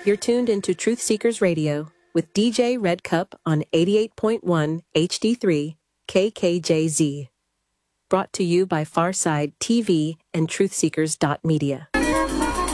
You're tuned into Truth Seekers Radio with DJ Red Cup on 88.1 HD3 KKJZ. Brought to you by Farside TV and truthseekers.media.